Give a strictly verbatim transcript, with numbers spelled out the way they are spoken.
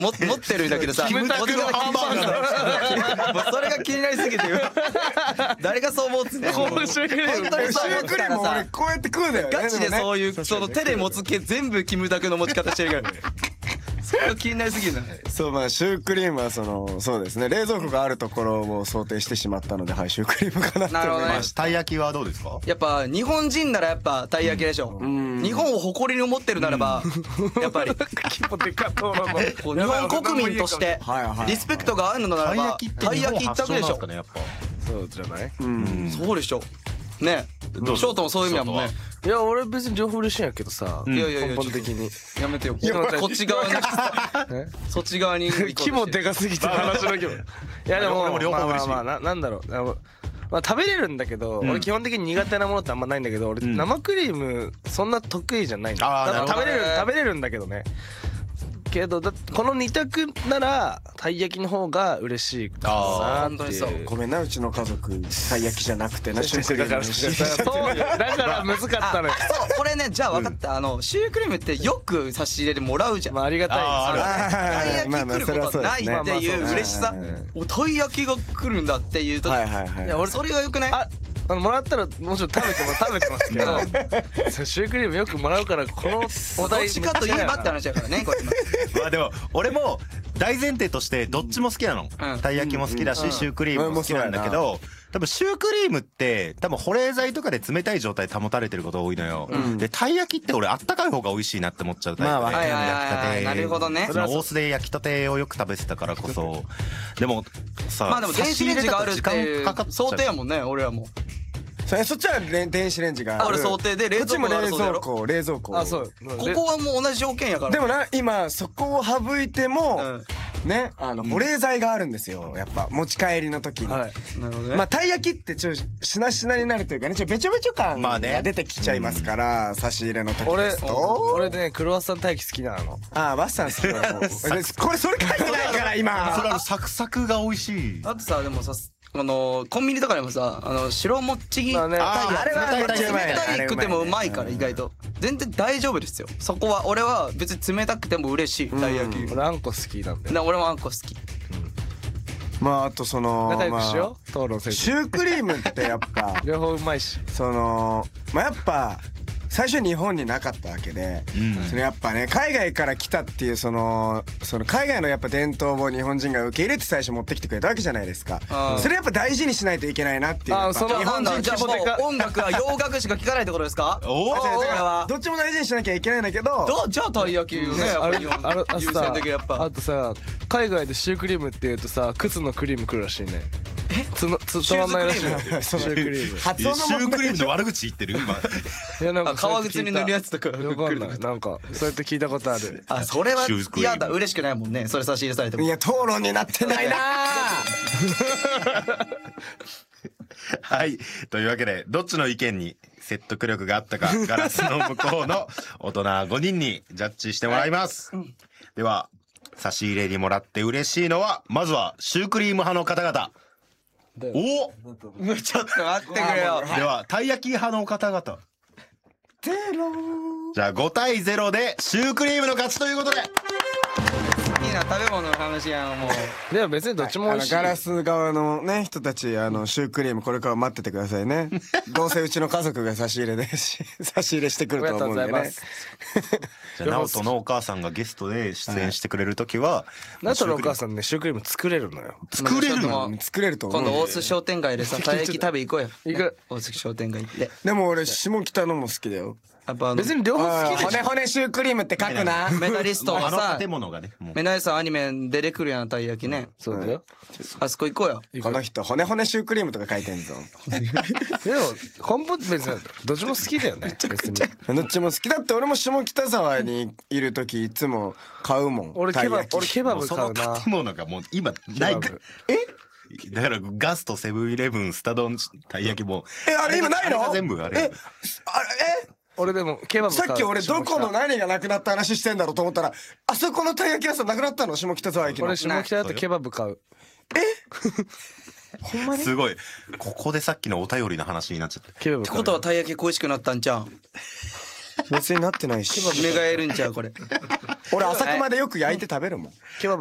も持ってるんだけどさ、 キムタクのハンバーガーもうそれが気になりすぎて誰がそう思ってんの。 このシュークリーム本当にそう思ってたら俺さ、 こうやって食うんだよね。 ガチでそういういうその手で持つ系全部キムタクの持ち方してるからそれが気になりすぎるな。 そうまあシュークリームはそのそうですね冷蔵庫があるところを想定してしまったのではいシュークリームかなってなるほどね思いました。 たい焼きはどうですか？ やっぱ日本人ならやっぱたい焼きでしょ。日本を誇りに思ってるならばやっぱり規模でかっとうのこう日本国民としてはいはいリスペクトがあるのならたいば焼きって日たい焼き本一択でしょ発祥なんですか。ねやっぱ。 そうじゃない？ うんそうでしょね。シどうョートもそういう意味やもんね。 いや俺別に両方嬉しいんやけどさ、 いやいやいや根本的にやめてよ。こっち側にそっち側に行こうとして規模でかすぎて話の規模いやでも俺も両方嬉しいまあまあまあななんだろうあのまあ食べれるんだけど、俺基本的に苦手なものってあんまないんだけど、俺生クリームそんな得意じゃないんだ。 あーだから食べれるなるほどね食べれるんだけどね。けどだこの二択ならたい焼きの方が嬉しいかなってあー本当にそういう。 ごめんなうちの家族たい焼きじゃなくてなシュークリームだからにしてそうだから難かったのよ。 そうこれねじゃあ分かったあのシュークリームってよく差し入れでもらうじゃん。 まあありがたいです。 あーたい焼き来ることはないっていう嬉しさ。おたい焼きが来るんだっていう時。 はいはいはいいや俺それがよくない？ ああのもらったらもちろん食べても食べてますけどそうシュークリームよくもらうからこのおど題っちかといえばって話だからねこれ。 まあでも俺も大前提としてどっちも好きなの、 うんたい焼きも好きだし、 うんシュークリームも好きなんだけど、多分シュークリームって多分保冷剤とかで冷たい状態保たれてることが多いのよ、でたい焼きって俺あったかい方が美味しいなって思っちゃうタイプで、 まあわかるはいはいはいはいなるほどね。 その大須で焼きたてをよく食べてたからこそでもさまあでも電子レンジがあるっていう差し入れだと時間かかっちゃう想定やもんね俺はもう。 それそっちはれ電子レンジがあるあ俺想定で冷蔵庫があるこっちも冷蔵庫冷蔵庫あそうここはもう同じ条件やから。 でもな今そこを省いてもうんねあの保冷剤があるんですよやっぱ持ち帰りの時にはいなるほどね。 まあたい焼きってちょっとしなしなになるというかねちょっとべちょべちょ感まあねが出てきちゃいますから差し入れの時で俺すと俺ねクロワッサン大輝好きなの。 ああバッサン好きだもうこれそれ書いてないから今それあのサクサクが美味しい。 あとさでもさあのコンビニとかでもさあの白もっちぎまあねたいやあれは冷たいめっちゃうまい冷たいくてもうまいから意外と全然大丈夫ですよそこは。俺は別に冷たくても嬉しいたい焼き。 俺あんこ好きなんだよ。 な俺もあんこ好き。 まああとその仲良くしまあよう討論せず。 シュークリームってやっぱ両方うまいし。 そのまあやっぱ最初日本になかったわけで、 うんそれやっぱね海外から来たっていうそのその海外のやっぱ伝統を日本人が受け入れて最初持ってきてくれたわけじゃないですかあー。 それやっぱ大事にしないといけないなっていう。 あーその日本人じゃあもう規模でか音楽は洋楽しか聴かないってことですか？ おーあそれはどっちも大事にしなきゃいけないんだけど。 どじゃあたい焼きよねやっあれぱりあれあ優さ先的やっぱあとさ海外でシュークリームって言うとさ靴のクリーム来るらしいね。えつのつ止まんないらしいよ。シュークリーム。 発シュ音の問題ークリームの悪口言ってる今。 いやなんあ革靴に塗るやつとかよくわかんないなんかそうやって聞いたことある。 あそれはシュークリーム嫌だ嬉しくないもんねそれ差し入れされても。 いや討論になってないなはいというわけでどっちの意見に説得力があったかガラスの向こうの大人ごにんにジャッジしてもらいます、では差し入れにもらって嬉しいのはまずはシュークリーム派の方々。おちょっと待ってくれよ。 ではたい焼き派の方々 ゼロじゃあごたいゼロでシュークリームの勝ちということで好きな食べ物の話やんもう。 でも別にどっちも美味しい。 あのガラス側のね人たちあのシュークリームこれから待っててくださいねどうせうちの家族が差し入れでし差し入れしてくると思うんでねありがとうございます。 じゃあ直人のお母さんがゲストで出演してくれるときはナトのお母さんねシュークリーム作れるのよ。 作れるのの作れると思うんで今度大須商店街でさたい焼き食べ行こうよ。 行く。 大須商店街行って。 でも俺下北のも好きだよやっぱあの別に両方好きでし骨骨シュークリームって書くなメダリストのあのさ建物がねもうメダリストアニメ出てくるやんたい焼きね。 ょ。そうだよ。 あそこ行こうよ。 この人骨骨シュークリームとか書いてんぞでも根本別にどっちも好きだよね。別に。 どっちも好きだって俺も下北沢にいる時いつも買うもん俺ケバブたい焼き俺ケバブその買うな。 建物がもう今ないケバブえだからガストセブンイレブンスタ丼たい焼きもえあれ今ないのあれが全部あれえあれえ俺でもケバブ買う。 さっき俺どこの何がなくなった話してんだろうと思ったらあそこのたい焼き屋さんなくなったの下北沢駅の俺下北だとケバブ買う。 ほんまにすごいここでさっきのお便りの話になっちゃってケバブ買う。 ってことはたい焼き恋しくなったんじゃん。 別になってないし。 目がえるんちゃうこれ。 俺朝熊でよく焼いて食べるもん。 ケバブ